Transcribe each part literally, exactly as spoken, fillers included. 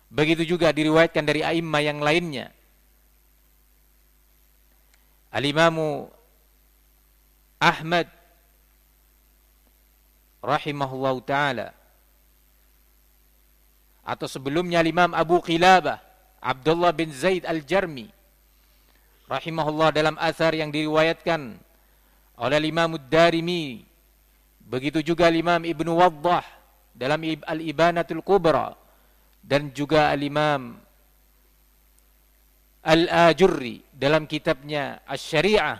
Begitu juga diriwayatkan dari a'immah yang lainnya. Al-Imamu Ahmad rahimahullahu ta'ala, atau sebelumnya Imam Abu Qilabah Abdullah bin Zaid Al-Jarmi rahimahullah dalam athar yang diriwayatkan oleh Imam Ad-Darimi, begitu juga Imam Ibnu Waddah dalam Al-Ibanatul Kubra, dan juga Al-Imam Al-Ajurri dalam kitabnya Asy-Syari'ah,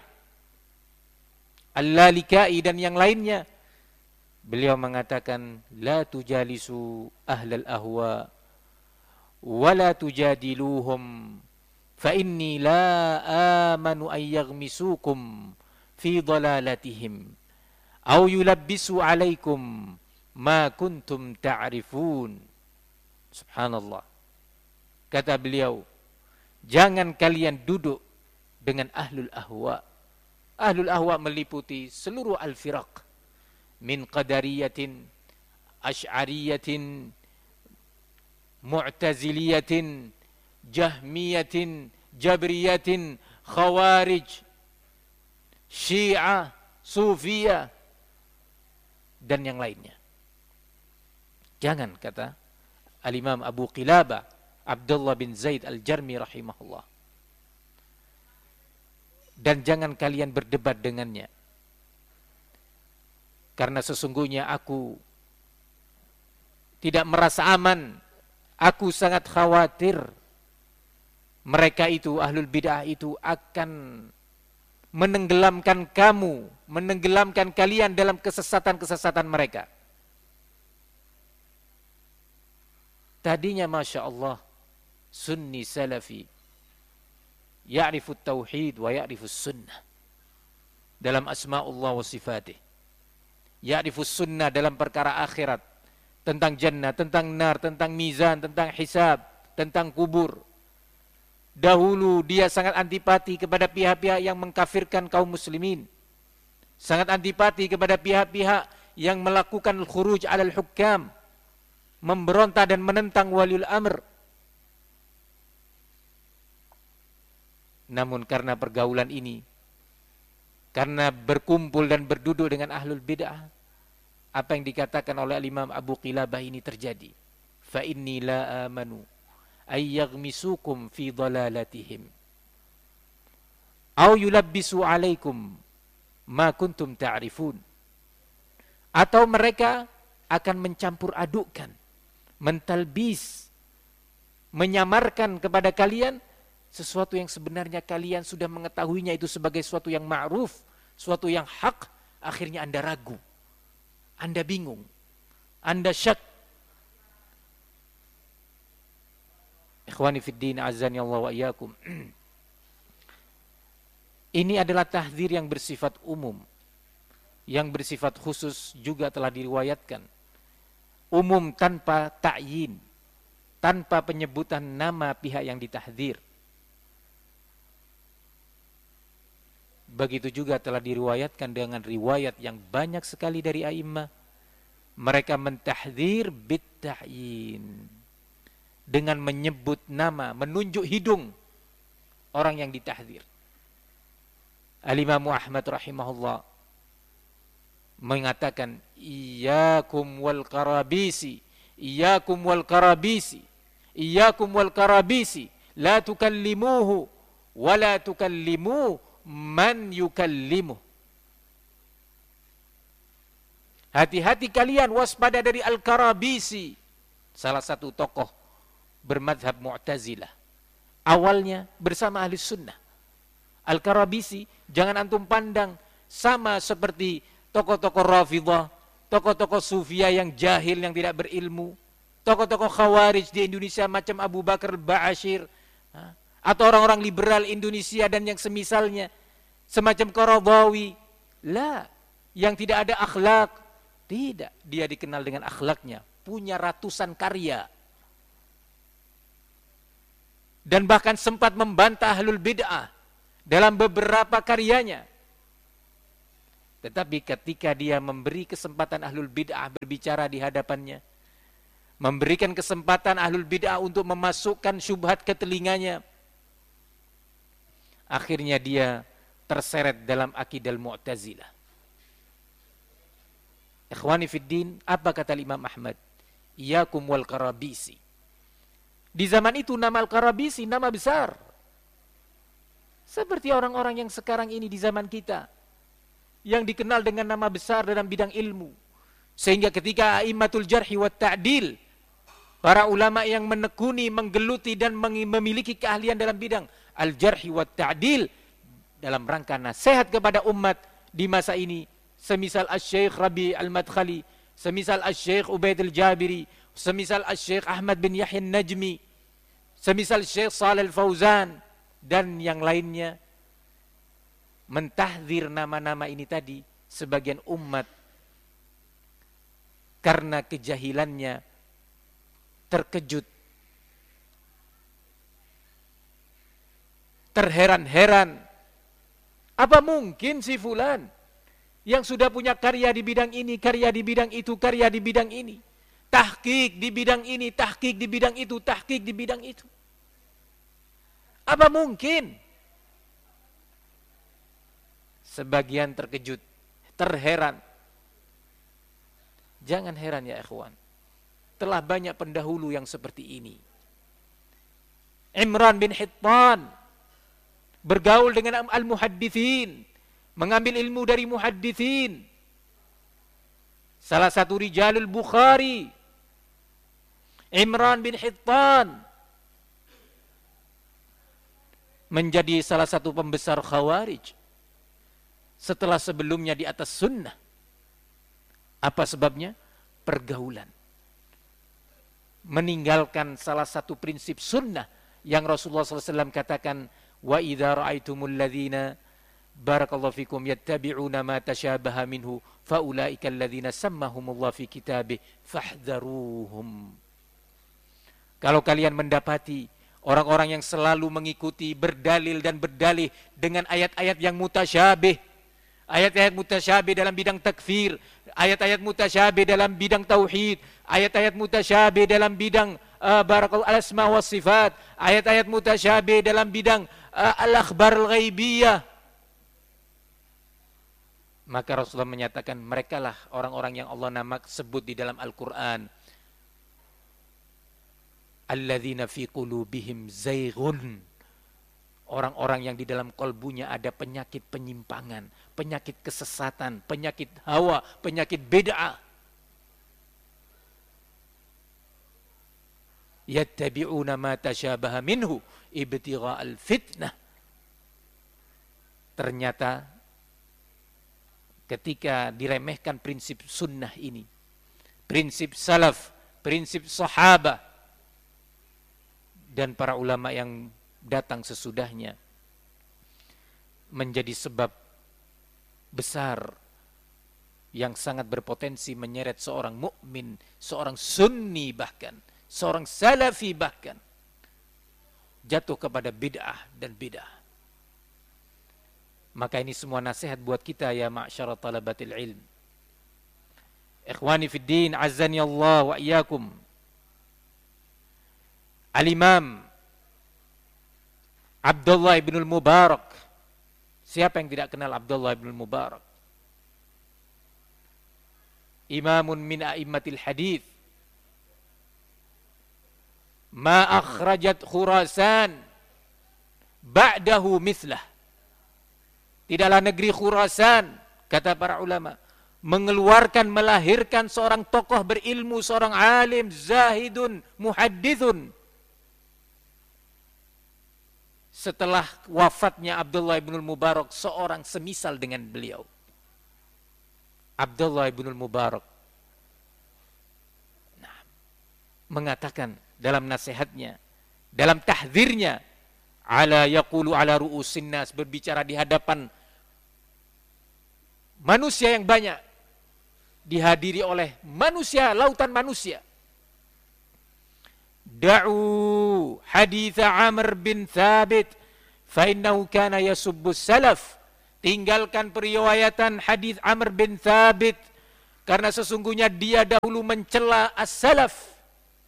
Al-Lalikai dan yang lainnya. Beliau mengatakan, la tujalisu ahlal ahwa wa la tujadiluhum fa inni la amanu an yaghmisukum fi dhalalatihim aw yulabbisu alaikum ma kuntum ta'rifun. Subhanallah. Kata beliau, jangan kalian duduk dengan ahlul ahwa. Ahlul ahwa meliputi seluruh al-firaq, min qadariyatin, asy'ariyatin, mu'taziliyatin, jahmiyatin, jabriyatin, khawarij, syiah, sufiyah, dan yang lainnya. Jangan, kata Al-Imam Abu Qilabah Abdullah bin Zaid Al-Jarmi rahimahullah, dan jangan kalian berdebat dengannya, karena sesungguhnya aku tidak merasa aman. Aku sangat khawatir mereka itu, ahlul bid'ah itu, akan menenggelamkan kamu, menenggelamkan kalian dalam kesesatan-kesesatan mereka. Tadinya Masya Allah sunni salafi, ya'rifu tauhid wa ya'rifu sunnah dalam asma'ullah wa sifatih, ya'rifu sunnah dalam perkara akhirat, tentang jannah, tentang nar, tentang mizan, tentang hisab, tentang kubur. Dahulu dia sangat antipati kepada pihak-pihak yang mengkafirkan kaum muslimin, sangat antipati kepada pihak-pihak yang melakukan khuruj alal hukam, memberontak dan menentang waliul amr. Namun karena pergaulan ini, karena berkumpul dan berduduk dengan ahlul bid'ah, apa yang dikatakan oleh Imam Abu Qilabah ini terjadi. Fa inni la amanu ay yaghmisukum fi dhalalatihim aw yulabbisu alaikum ma kuntum ta'rifun. Atau mereka akan mencampur adukkan, mentalbis, menyamarkan kepada kalian sesuatu yang sebenarnya kalian sudah mengetahuinya itu sebagai sesuatu yang ma'ruf, sesuatu yang hak. Akhirnya Anda ragu, Anda bingung, Anda syak. Ikhwani fiddin, azani Allah wa iyyakum. Ini adalah tahdzir yang bersifat umum, yang bersifat khusus juga telah diriwayatkan. Umum tanpa ta'yin, tanpa penyebutan nama pihak yang ditahdzir. Begitu juga telah diriwayatkan dengan riwayat yang banyak sekali dari a'immah. Mereka mentahdzir bit-ta'yin, dengan menyebut nama, menunjuk hidung orang yang ditahdzir. Al-Imam Ahmad rahimahullah mengatakan, iyyakum wal karabisi, iyyakum wal karabisi, iyyakum wal karabisi, la tukallimuhu wa la tukallimu man yukallimuh. Hati-hati kalian, waspada dari Al-Karabisi, salah satu tokoh bermadhab Mu'tazilah, awalnya bersama ahli sunnah. Al-Karabisi jangan antum pandang sama seperti tokoh-tokoh Rafidhah, tokoh-tokoh Sufiyah yang jahil, yang tidak berilmu, tokoh-tokoh Khawarij di Indonesia macam Abu Bakar Ba'asyir, atau orang-orang liberal Indonesia dan yang semisalnya, semacam Qaradawi. La, yang tidak ada akhlak. Tidak, dia dikenal dengan akhlaknya, punya ratusan karya, dan bahkan sempat membantah ahlul bid'ah dalam beberapa karyanya. Tetapi ketika dia memberi kesempatan ahlul bid'ah berbicara di hadapannya, memberikan kesempatan ahlul bid'ah untuk memasukkan syubhat ke telinganya. Akhirnya dia terseret dalam akidah Mu'tazilah. Ikhwani fiddin, apa kata Imam Ahmad? Iyakum wal Qarabisi. Di zaman itu nama Al-Qarabisi nama besar. Seperti orang-orang yang sekarang ini di zaman kita, yang dikenal dengan nama besar dalam bidang ilmu. Sehingga ketika a'immatul jarhi wa ta'dil, para ulama yang menekuni, menggeluti dan memiliki keahlian dalam bidang al-jarhi wa ta'dil dalam rangka nasihat kepada umat di masa ini, semisal Asy-Syaikh Rabi Al-Madkhali, semisal Asy-Syaikh Ubaid Al-Jabiri, semisal Asy-Syaikh Ahmad bin Yahya An-Najmi, semisal Syekh Shalih Al-Fauzan dan yang lainnya, mentahdzir nama-nama ini tadi, sebagian umat karena kejahilannya terkejut, terheran-heran. Apa mungkin si fulan yang sudah punya karya di bidang ini, karya di bidang itu, karya di bidang ini, tahqiq di bidang ini, tahqiq di bidang itu, tahqiq di bidang itu. Apa mungkin? Sebagian terkejut, terheran. Jangan heran ya ikhwan. Telah banyak pendahulu yang seperti ini. Imran bin Hittan bergaul dengan al-muhaddithin, mengambil ilmu dari muhaddithin. Salah satu rijalul Bukhari, Imran bin Hittan, menjadi salah satu pembesar Khawarij setelah sebelumnya di atas sunnah. Apa sebabnya? Pergaulan. Meninggalkan salah satu prinsip sunnah yang Rasulullah shallallahu alaihi wasallam katakan, wa idza ra'aitumul ladzina barakallahu fikum yattabi'una ma tashabaha minhu faulaika alladzina sammahumullah fi kitabih fahdharuhum. Kalau kalian mendapati orang-orang yang selalu mengikuti, berdalil dan berdalih dengan ayat-ayat yang mutasyabih, ayat-ayat mutasyabih dalam bidang takfir, ayat-ayat mutasyabih dalam bidang tauhid, ayat-ayat mutasyabih dalam bidang uh, barakal al-asma wa sifat, ayat-ayat mutasyabih dalam bidang uh, al-akhbar al-ghaibiyah. Maka Rasulullah menyatakan, merekalah orang-orang yang Allah nama sebut di dalam Al-Quran, alladzina fi qulubihim zayghun, orang-orang yang di dalam kolbunya ada penyakit penyimpangan, penyakit kesesatan, penyakit hawa, penyakit bid'ah. Yattabi'una ma tashabaha minhu ibtigha'al fitnah. Ternyata ketika diremehkan prinsip sunnah ini, prinsip salaf, prinsip sahabah dan para ulama yang datang sesudahnya, menjadi sebab besar yang sangat berpotensi menyeret seorang mukmin, seorang sunni bahkan, seorang salafi bahkan, jatuh kepada bid'ah dan bid'ah. Maka ini semua nasihat buat kita ya ma'syara talabatil ilm. Ikhwani fid din, azzani Allah wa iyyakum. Al-Imam Abdullah ibn al-Mubarak. Siapa yang tidak kenal Abdullah ibn al-Mubarak? Imamun min a'immatil hadith. Ma akhrajat Khurasan ba'dahu mithlah. Tidaklah negeri Khurasan, kata para ulama, mengeluarkan, melahirkan seorang tokoh berilmu, seorang alim, zahidun, muhaddithun, setelah wafatnya Abdullah ibn al-Mubarak, seorang semisal dengan beliau. Abdullah ibn al-Mubarak nah, mengatakan dalam nasihatnya, dalam tahdzirnya, ala yaqulu ala ru'usin nas, berbicara di hadapan manusia yang banyak, dihadiri oleh manusia, lautan manusia. Da'u haditha Amr bin Thabit fa innahu kana yasubbu salaf. Tinggalkan periwayatan hadis Amr bin Thabit, karena sesungguhnya dia dahulu mencela as-salaf.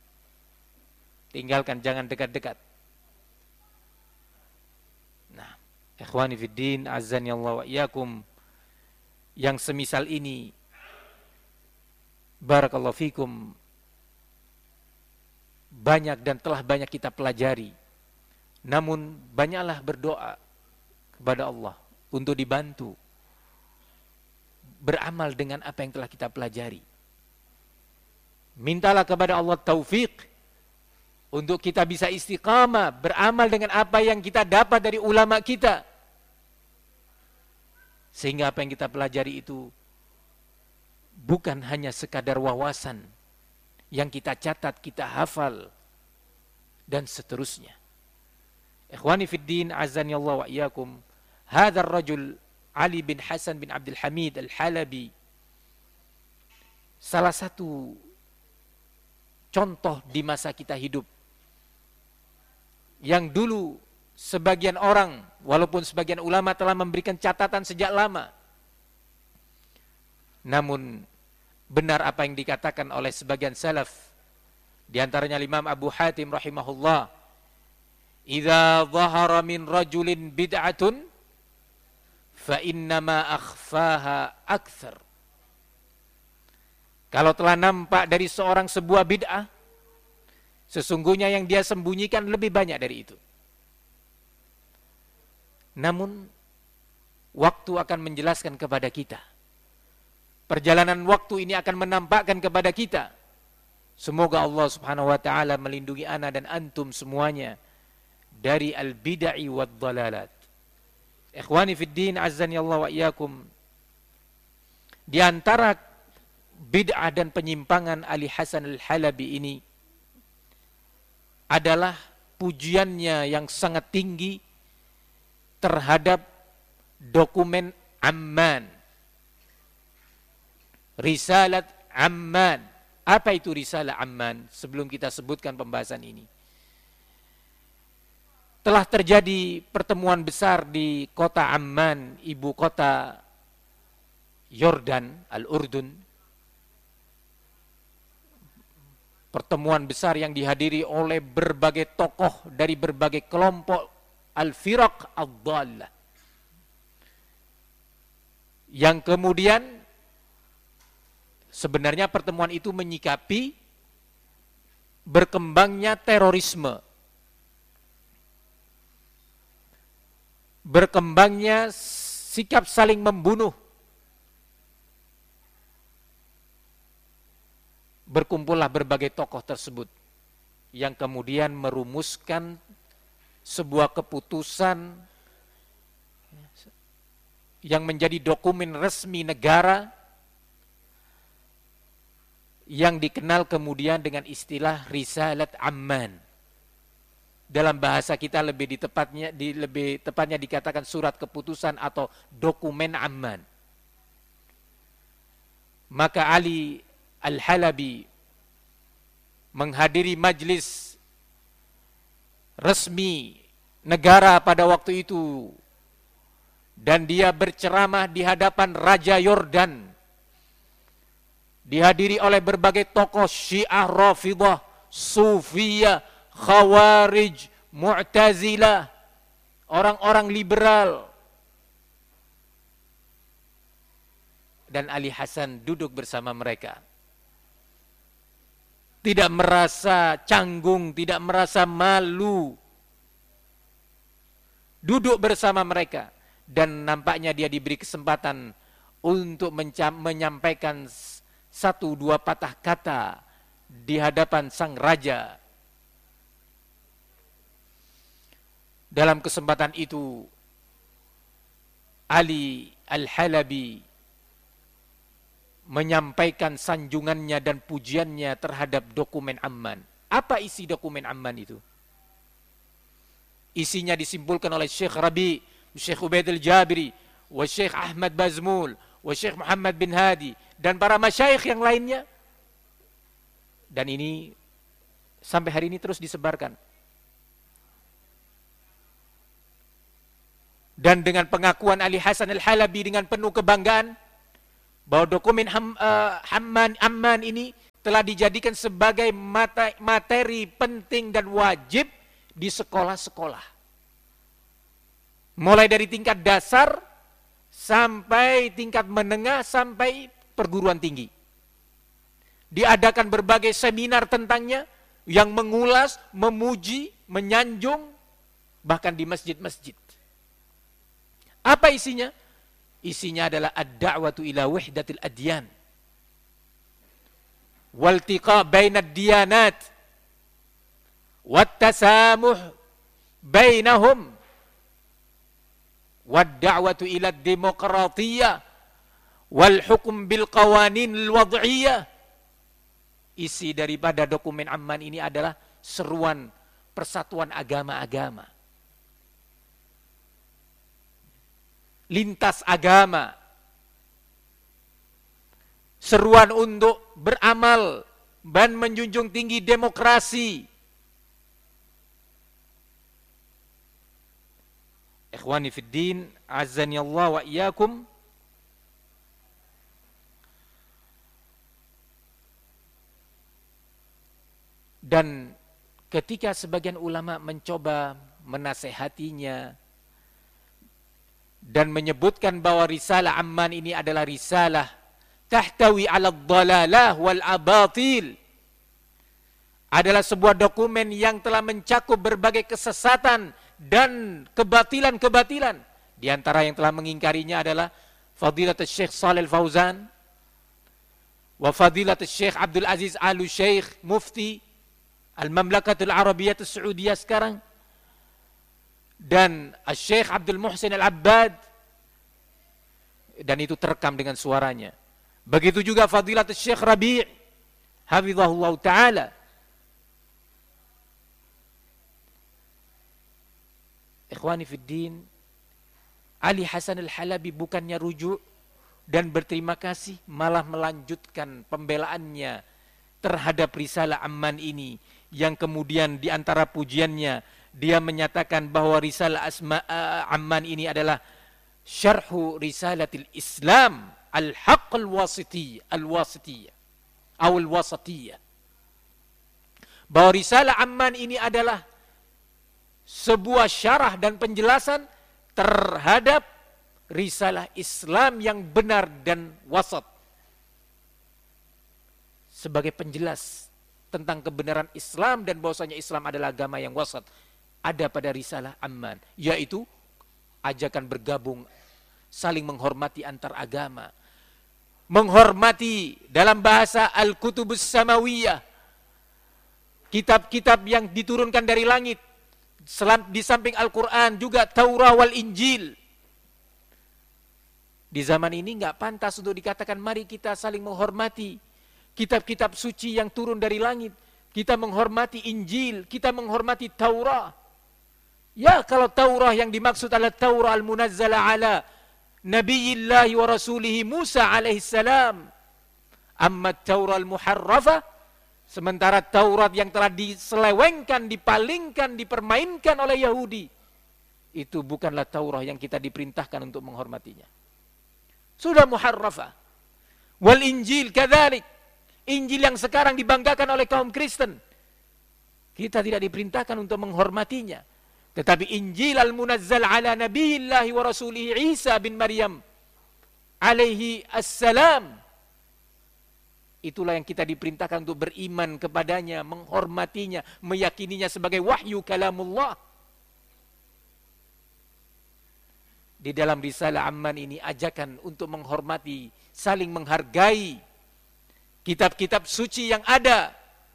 tinggalkan, jangan dekat-dekat. Nah, ikhwani fiddin, azani Allah wa iyyakum, yang semisal ini, barakallahu fikum, banyak dan telah banyak kita pelajari. Namun banyaklah berdoa kepada Allah untuk dibantu beramal dengan apa yang telah kita pelajari. Mintalah kepada Allah taufik untuk kita bisa istiqamah beramal dengan apa yang kita dapat dari ulama kita, sehingga apa yang kita pelajari itu bukan hanya sekadar wawasan yang kita catat, kita hafal dan seterusnya. Ikhwani fiddin, azani Allah wa iyyakum, hadzal rajul Ali bin Hasan bin Abdul Hamid Al-Halabi, salah satu contoh di masa kita hidup, yang dulu sebagian orang, walaupun sebagian ulama telah memberikan catatan sejak lama, namun benar apa yang dikatakan oleh sebagian salaf, di antaranya Imam Abu Hatim rahimahullah, idza dhahara min rajulin bid'atun fa innama akhfaha akthar. Kalau telah nampak dari seorang sebuah bid'ah, sesungguhnya yang dia sembunyikan lebih banyak dari itu. Namun waktu akan menjelaskan kepada kita. Perjalanan waktu ini akan menampakkan kepada kita. Semoga Allah Subhanahu wa taala melindungi ana dan antum semuanya dari al-bid'i wad-dhalalat. Ikhwani fiddin, azani Allah wa iyyakum, di antara bid'ah dan penyimpangan Ali Hasan Al-Halabi ini adalah pujiannya yang sangat tinggi terhadap dokumen Amman, Risalat Amman. Apa itu Risalah Amman? Sebelum kita sebutkan pembahasan ini, telah terjadi pertemuan besar di kota Amman, ibu kota Yordan, Al-Urdun. Pertemuan besar yang dihadiri oleh berbagai tokoh dari berbagai kelompok Al-Firaq Ad-Dhallah, yang kemudian sebenarnya pertemuan itu menyikapi berkembangnya terorisme, berkembangnya sikap saling membunuh. Berkumpullah berbagai tokoh tersebut yang kemudian merumuskan sebuah keputusan yang menjadi dokumen resmi negara yang dikenal kemudian dengan istilah Risalat Amman. Dalam bahasa kita lebih di tepatnya di lebih tepatnya dikatakan surat keputusan atau dokumen Amman. Maka Ali Al-Halabi menghadiri majlis resmi negara pada waktu itu, dan dia berceramah di hadapan Raja Yordan, dihadiri oleh berbagai tokoh Syiah, Rafidah, Sufiyah, Khawarij, Mu'tazilah, orang-orang liberal. Dan Ali Hasan duduk bersama mereka. Tidak merasa canggung, tidak merasa malu. Duduk bersama mereka. Dan nampaknya dia diberi kesempatan untuk menyampaikan satu dua patah kata di hadapan sang raja. Dalam kesempatan itu, Ali Al-Halabi menyampaikan sanjungannya dan pujiannya terhadap dokumen Amman. Apa isi dokumen Amman itu? Isinya disimpulkan oleh Syekh Rabi, Syekh Ubaid Al-Jabiri, wa Syekh Ahmad Bazmul, wa Syekh Muhammad bin Hadi, dan para masyayikh yang lainnya. Dan ini sampai hari ini terus disebarkan. Dan dengan pengakuan Ali Hasan Al-Halabi dengan penuh kebanggaan bahwa dokumen Ham, uh, Hamman, Amman ini telah dijadikan sebagai materi penting dan wajib di sekolah-sekolah. Mulai dari tingkat dasar sampai tingkat menengah sampai perguruan tinggi. Diadakan berbagai seminar tentangnya yang mengulas, memuji, menyanjung, bahkan di masjid-masjid. Apa isinya? Isinya adalah ad-da'watu ila wahdatil adyan. Waltiqa bainad diyanat. Wattasamuh bainahum. Wad-da'watu ila demokratiyah. Wal hukum bil qawanin al-wad'iyah. Isi daripada dokumen Amman ini adalah seruan persatuan agama-agama. Lintas agama, seruan untuk beramal dan menjunjung tinggi demokrasi. Ikhwani fid din, azani Allah wa iyyakum. Dan ketika sebagian ulama mencoba menasehatinya dan menyebutkan bahwa risalah Amman ini adalah risalah tahtawi ala dhalalah wal abatil, adalah sebuah dokumen yang telah mencakup berbagai kesesatan dan kebatilan-kebatilan. Di antara yang telah mengingkarinya adalah Fadilatul Syekh Shalih Al-Fauzan wa Fadilatul Syekh Abdul Aziz Al-Syekh Mufti Al-Mamlakatul Arabiyyah As-Saudiyah sekarang, dan Syekh Abdul Muhsin Al-Abbad, dan itu terekam dengan suaranya. Begitu juga Fadilatul Syekh Rabi' hafizahullah ta'ala. Ikhwani fid din, Ali Hasan Al-Halabi bukannya rujuk dan berterima kasih, malah melanjutkan pembelaannya terhadap risalah Amman ini, yang kemudian di antara pujiannya dia menyatakan bahwa risalah Asma Amman ini adalah syarhu risalatil Islam al-haqq al-wasitiyah al-wasitiyah atau al-wasatiyah. Bahwa risalah Amman ini adalah sebuah syarah dan penjelasan terhadap risalah Islam yang benar dan wasat. Sebagai penjelas tentang kebenaran Islam dan bahwasanya Islam adalah agama yang wasat, ada pada risalah Amman, yaitu ajakan bergabung, saling menghormati antar agama, menghormati dalam bahasa Al-Kutubus Samawiyah, kitab-kitab yang diturunkan dari langit, di samping Al-Quran juga Taurah wal Injil. Di zaman ini nggak pantas untuk dikatakan mari kita saling menghormati kitab-kitab suci yang turun dari langit. Kita menghormati Injil, kita menghormati Taurah. Ya, kalau Taurah yang dimaksud adalah Taurah al-munazzala ala Nabiyillahi wa Rasulihi Musa alaihissalam. Amma Taurah al-muharrafah, sementara Taurat yang telah diselewengkan, dipalingkan, dipermainkan oleh Yahudi, itu bukanlah Taurah yang kita diperintahkan untuk menghormatinya. Sudah muharrafah. Wal Injil kadzalik. Injil yang sekarang dibanggakan oleh kaum Kristen, kita tidak diperintahkan untuk menghormatinya. Tetapi Injil al-munazzal ala Nabiyillahi wa Rasulihi Isa bin Maryam alaihi assalam, itulah yang kita diperintahkan untuk beriman kepadanya, menghormatinya, meyakininya sebagai wahyu kalamullah. Di dalam risalah Amman ini ajakan untuk menghormati, saling menghargai kitab-kitab suci yang ada.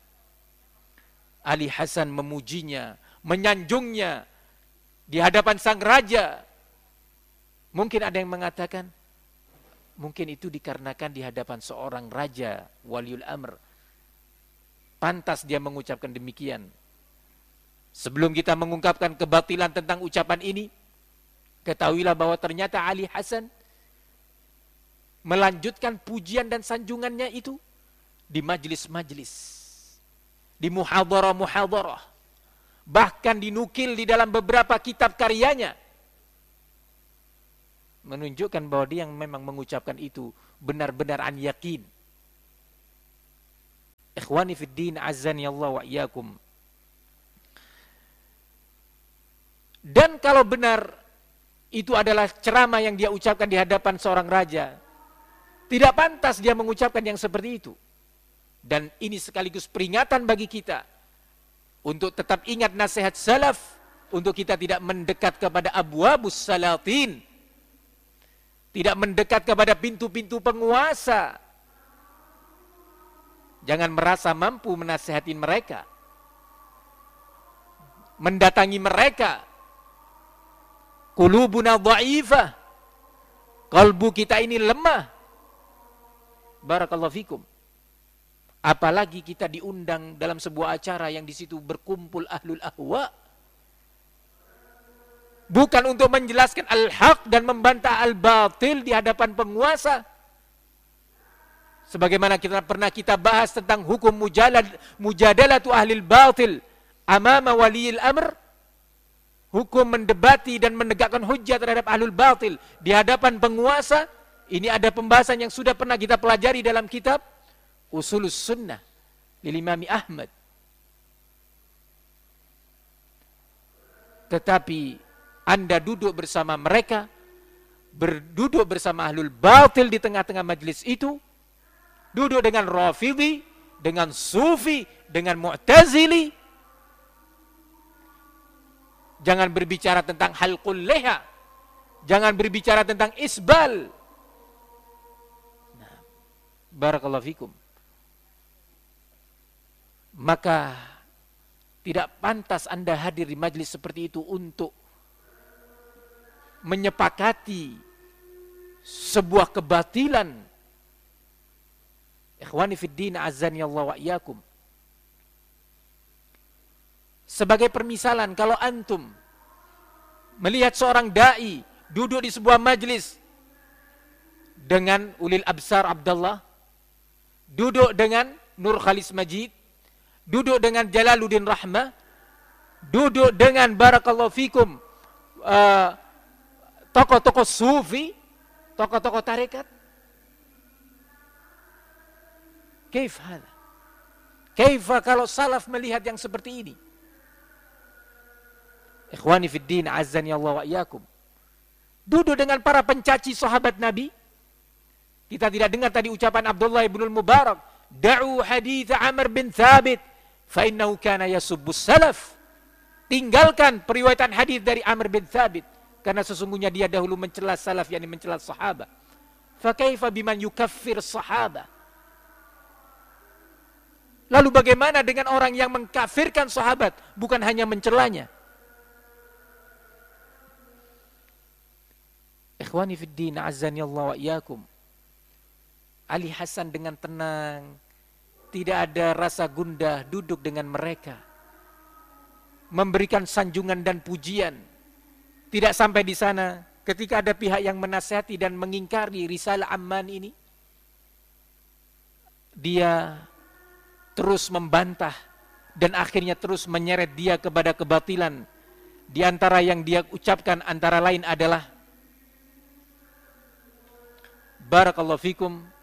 Ali Hasan memujinya, menyanjungnya di hadapan sang raja. Mungkin ada yang mengatakan, mungkin itu dikarenakan di hadapan seorang raja, waliul amr, pantas dia mengucapkan demikian. Sebelum kita mengungkapkan kebatilan tentang ucapan ini, ketahuilah bahwa ternyata Ali Hasan melanjutkan pujian dan sanjungannya itu di majlis-majlis, di muhadharah-muhadharah, bahkan dinukil di dalam beberapa kitab karyanya, menunjukkan bahwa dia yang memang mengucapkan itu benar-benar an yakin. Ikhwani fid din, azzani Allah wa iyyakum. Dan kalau benar itu adalah ceramah yang dia ucapkan di hadapan seorang raja, tidak pantas dia mengucapkan yang seperti itu. Dan ini sekaligus peringatan bagi kita untuk tetap ingat nasihat salaf, untuk kita tidak mendekat kepada abwabus salatin, tidak mendekat kepada pintu-pintu penguasa. Jangan merasa mampu menasihati mereka, mendatangi mereka. Qulubuna dha'ifah, kalbu kita ini lemah. Barakallahu fikum. Apalagi kita diundang dalam sebuah acara yang di situ berkumpul ahlul ahwa, bukan untuk menjelaskan al-haq dan membantah al-batil di hadapan penguasa. Sebagaimana kita pernah kita bahas tentang hukum mujalad, mujadalatu ahlil batil amama waliyil amr, hukum mendebati dan menegakkan hujjah terhadap ahlul batil di hadapan penguasa. Ini ada pembahasan yang sudah pernah kita pelajari dalam kitab Usulus Sunnah lil Imam Ahmad. Tetapi Anda duduk bersama mereka, berduduk bersama ahlul batil di tengah-tengah majlis itu, duduk dengan Rafidhi, dengan Sufi, dengan Mu'tazili. Jangan berbicara tentang halqul leha, jangan berbicara tentang isbal. Nah, barakallahu fikum. Maka tidak pantas Anda hadir di majlis seperti itu untuk menyepakati sebuah kebatilan. Ikhwani fid din, azzani Allah wa iyyakum. Sebagai permisalan, kalau antum melihat seorang dai duduk di sebuah majlis dengan Ulil Absar Abdullah, duduk dengan Nur Khalis Majid, duduk dengan Jalaluddin Rahmah, duduk dengan barakallahu fikum uh, tokoh-tokoh sufi, tokoh-tokoh tarekat. Kaif hada? Kaifa kalau salaf melihat yang seperti ini? Ikhwani fid din, azzani Allah wa iyyakum. Duduk dengan para pencaci sahabat Nabi. Kita tidak dengar tadi ucapan Abdullah ibn al-Mubarak, da'u hadits Amr bin Thabit fa innahu kana yasubbus salaf. Tinggalkan periwayatan hadis dari Amr bin Thabit karena sesungguhnya dia dahulu mencela salaf, yakni mencela sahabat. Fa kaifa biman yukaffir sahabat? Lalu bagaimana dengan orang yang mengkafirkan sahabat, bukan hanya mencelanya? Ikhwani fid din, azzani Allah wa iyyakum. Ali Hasan dengan tenang, tidak ada rasa gundah duduk dengan mereka, memberikan sanjungan dan pujian. Tidak sampai di sana, ketika ada pihak yang menasihati dan mengingkari risalah Amman ini, dia terus membantah dan akhirnya terus menyeret dia kepada kebatilan. Di antara yang dia ucapkan antara lain adalah, barakallahu fikum,